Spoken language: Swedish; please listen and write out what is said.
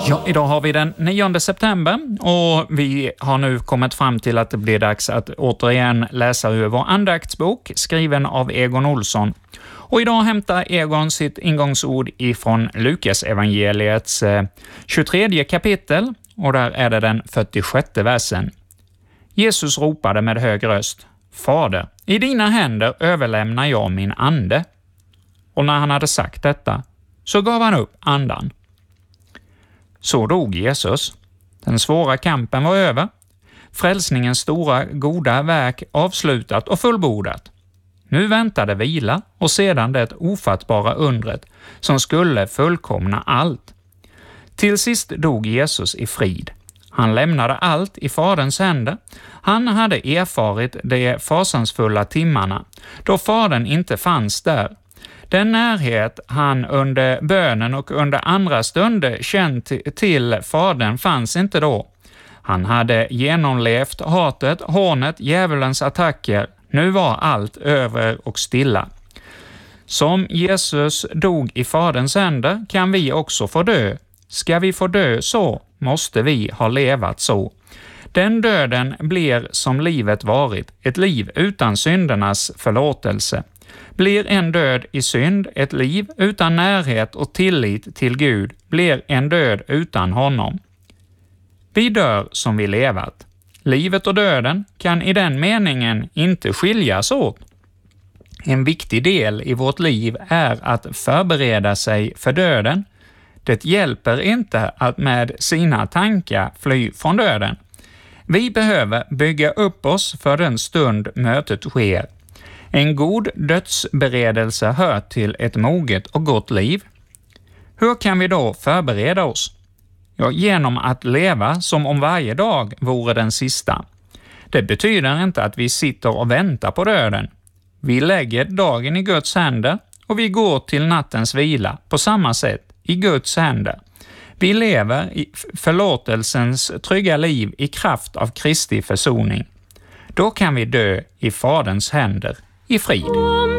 Ja, idag har vi den 9 september och vi har nu kommit fram till att det blir dags att återigen läsa ur vår andaktsbok skriven av Egon Olsson. Och idag hämtar Egon sitt ingångsord ifrån Lukas evangeliets 23 kapitel och där är det den 46 versen. Jesus ropade med hög röst: Fader, i dina händer överlämnar jag min ande. Och när han hade sagt detta så gav han upp andan. Så dog Jesus. Den svåra kampen var över. Frälsningens stora goda verk avslutat och fullbordat. Nu väntade vila och sedan det ofattbara undret som skulle fullkomna allt. Till sist dog Jesus i frid. Han lämnade allt i Faderns händer. Han hade erfarit de fasansfulla timmarna då Fadern inte fanns där. Den närhet han under bönen och under andra stunder känt till Fadern fanns inte då. Han hade genomlevt hatet, hånet, djävulens attacker. Nu var allt över och stilla. Som Jesus dog i Faderns händer kan vi också få dö. Ska vi få dö så måste vi ha levat så. Den döden blir som livet varit, ett liv utan syndernas förlåtelse. Blir en död i synd ett liv utan närhet och tillit till Gud, blir en död utan honom. Vi dör som vi levat. Livet och döden kan i den meningen inte skiljas åt. En viktig del i vårt liv är att förbereda sig för döden. Det hjälper inte att med sina tankar fly från döden. Vi behöver bygga upp oss för den stund mötet sker. En god dödsberedelse hör till ett moget och gott liv. Hur kan vi då förbereda oss? Ja, genom att leva som om varje dag vore den sista. Det betyder inte att vi sitter och väntar på döden. Vi lägger dagen i Guds händer och vi går till nattens vila på samma sätt i Guds händer. Vi lever i förlåtelsens trygga liv i kraft av Kristi försoning. Då kan vi dö i Faderns händer i frid.